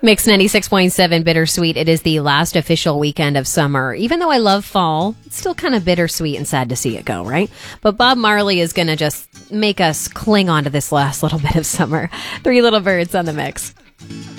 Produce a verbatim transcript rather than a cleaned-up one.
Mix ninety-six point seven Bittersweet. It is the last official weekend of summer. Even though I love fall, it's still kind of bittersweet and sad to see it go, right? But Bob Marley is going to just make us cling on to this last little bit of summer. Three Little Birds on the Mix.